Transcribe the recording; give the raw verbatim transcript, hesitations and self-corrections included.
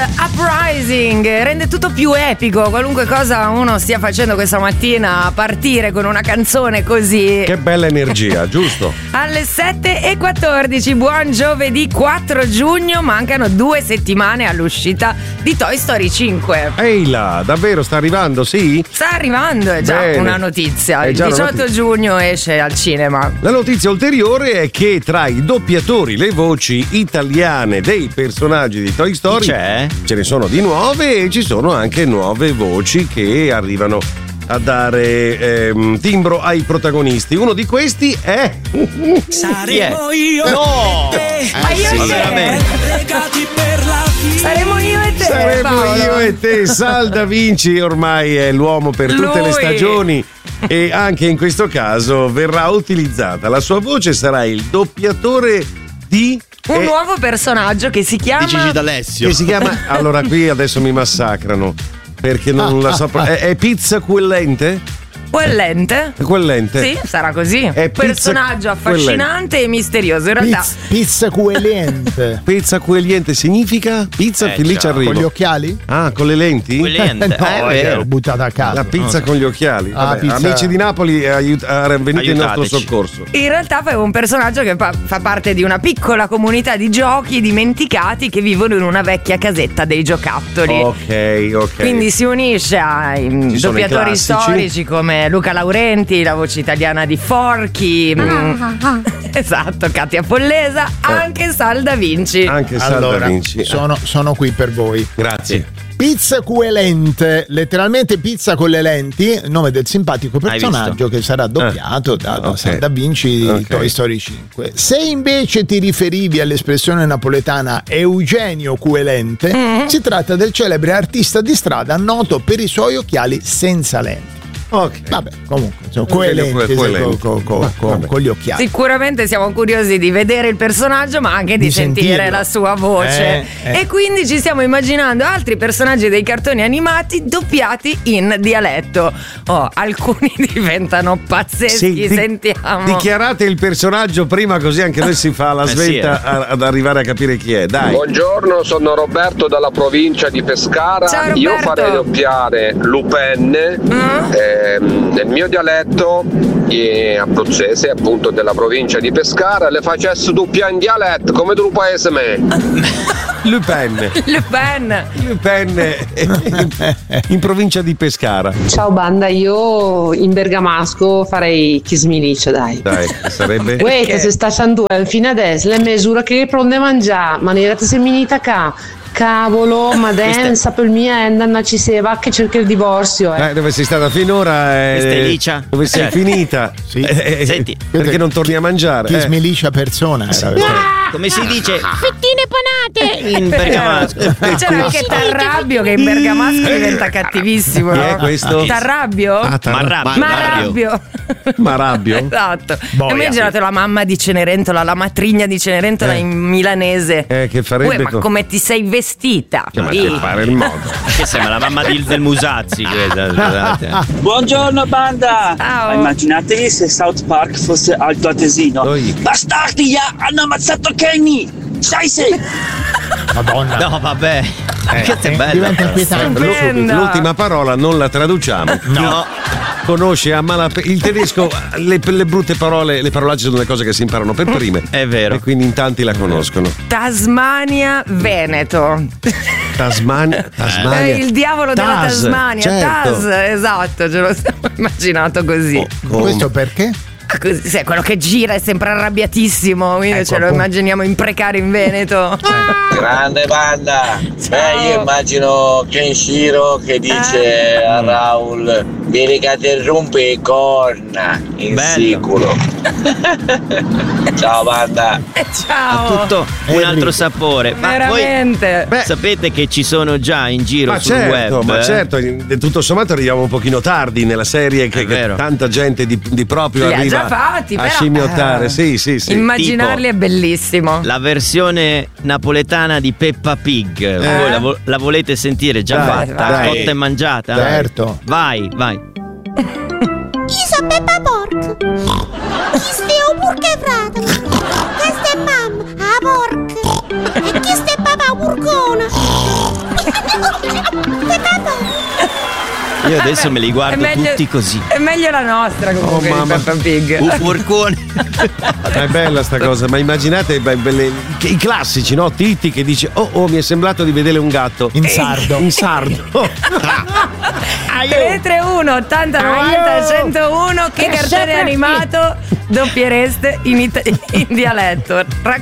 Uprising rende tutto più epico, qualunque cosa uno stia facendo questa mattina, partire con una canzone così. Che bella energia, giusto? Alle sette e quattordici, buon giovedì quattro giugno, mancano due settimane all'uscita di Toy Story cinque. Ehi là, davvero sta arrivando, sì? Sta arrivando, è già Bene. una notizia. È Il già una diciotto notizia. giugno esce al cinema. La notizia ulteriore è che tra i doppiatori, le voci italiane dei personaggi di Toy Story c'è? ce ne sono di nuove e ci sono anche nuove voci che arrivano a dare ehm, timbro ai protagonisti. Uno di questi è Saremo io No! e te. Ma io sì, e te. veramente. Legati per la vita. Saremo io e te. Saremo Paolo. io e te. Sal Da Vinci ormai è l'uomo per tutte Lui. le stagioni e anche in questo caso verrà utilizzata. La sua voce sarà il doppiatore di Un eh, nuovo personaggio che si chiama Di Gigi D'Alessio. che si chiama allora qui adesso mi massacrano perché non la so pro- è, è Pizza Quellente? Quellente. È Quellente? Sì, sarà così. È pizza Personaggio affascinante e misterioso. In realtà Pizza, pizza coelente. Pizza Quellente significa pizza Eh, lì ci ciao. arrivo. Con gli occhiali? Ah, con le lenti? Quellente. No, Eh, è l'ho vero. buttata a caso. La pizza con gli occhiali. Ah, Vabbè, pizza- Amici di Napoli, aiut- ah, venite in nostro Aiutateci. soccorso. in realtà fa un personaggio che fa, fa parte di una piccola comunità di giochi dimenticati che vivono in una vecchia casetta dei giocattoli. Ok, ok. Quindi si unisce ai mm, Ci sono i doppiatori classici. storici come Luca Laurenti, la voce italiana di Forky, mm, esatto, Katia Pollesa, anche Sal Da Vinci. Anche Sal Da Allora, Vinci. sono, sono qui per voi. Grazie. Pizza coelente, letteralmente pizza con le lenti, nome del simpatico Hai personaggio che sarà doppiato da, da ok. Sal Da Vinci di Ok. Toy Story cinque. Se invece ti riferivi all'espressione napoletana Eugenio Coelente, si tratta del celebre artista di strada noto per i suoi occhiali senza lenti. Ok. Vabbè, comunque, insomma, Eugenio coelente, Coelente. con, con- con- Vabbè. con gli occhiali. Sicuramente siamo curiosi di vedere il personaggio, ma anche di, Di sentire sentirlo. la sua voce. Eh, eh. E quindi ci stiamo immaginando altri personaggi dei cartoni animati doppiati in dialetto. Oh, alcuni diventano pazzeschi, Sì, di- sentiamo. Dichiarate il personaggio prima, così anche noi si fa la Eh, sì, svelta a- ad arrivare a capire chi è. Dai. Buongiorno, sono Roberto dalla provincia di Pescara. Ciao, Io Roberto. farei doppiare Lupin, Mm? ehm, nel mio dialetto eh, abruzzese, appunto della provincia di Pescara, le facessi doppia in dialetto come tu paese me. Lupin. Le Pen. Lupin eh, in, in provincia di Pescara. Ciao banda, io in bergamasco farei Chismilice, dai. Dai, sarebbe. Uè, che se sta facendo fino adesso le misure che pronde mangiare, ma ne era seminita qua. Cavolo, ma densa per mia endanna ci sei va che cerca il divorzio, eh. Eh, dove sei stata finora? eh, Questa è Licia? Dove sei Eh. finita? Sì. Eh, eh, Senti. perché non torni a mangiare? Chi Eh. smelicia persona era. Come si dice Fettine panate! in bergamasco? C'era anche Tarrabbio che in bergamasco diventa cattivissimo. Chi no? è questo? Tarrabbio? Ah, tar- Marrabbio. Marabbio. Marabbio? Esatto. Boia. Immaginate la mamma di Cenerentola, la matrigna di Cenerentola Eh. in milanese. Eh, che farebbe Uè, ma con- come ti sei vestita? Cioè, ma Ih. che fare il modo. Che sembra la mamma di- del Musazzi quella, scusate. Buongiorno banda! Ciao. Ma immaginatevi se South Park fosse Alto Atesino. Oi. Bastardi, ya, hanno ammazzato Kenny! Scheisse! Madonna. No, vabbè. Questo è bello. Diventa inquietante. L'u- Stupenda. L'ultima parola non la traduciamo. No. Conosce a malapena il tedesco, le, le brutte parole, le parolacce sono le cose che si imparano per prime. È vero. E quindi in tanti la conoscono. Tasmania, Veneto. Tasmania, Tasmania. Eh, il diavolo della Tas, Tasmania, certo. Tas, esatto, ce lo siamo immaginato così. Oh, com- Questo perché? Ah, così, sì, quello che gira è sempre arrabbiatissimo, quindi Ecco, ce lo appunto. immaginiamo imprecare in Veneto. Grande banda, Ciao. beh io immagino Kenshiro che dice Eh. a Raul vieni che ti rompe corna in Bello. siculo. Ciao banda. Ciao. Ha tutto un Enrico. altro sapore. Ma Veramente. voi sapete che ci sono già in giro Ma sul certo, web? ma eh? certo, in- tutto sommato arriviamo un pochino tardi nella serie che, È che vero. tanta gente di, di proprio Li ha arriva già fatti, a però- scimmiottare. Sì, sì, sì. Immaginarli è bellissimo. La versione napoletana di Peppa Pig. Voi la, vo- la volete sentire già Dai, fatta? dai. Cotta e mangiata? Certo. Vai, vai. Isa Peppa Porc! Chi ste o purche frata? Questa è mamma, a porca! E chi ste papà purcona? Io adesso me li guardo È meglio- tutti così. È meglio la nostra comunque Oh, di mamma. Peppa Pig. Un porcone. È bella sta cosa, ma immaginate beh, belle- che- i classici, no? Titti che dice oh oh mi è sembrato di vedere un gatto. In sardo. In sardo. tre tre uno ottanta novanta centouno che cartone animato doppiereste in, ita- in dialetto? Raccontate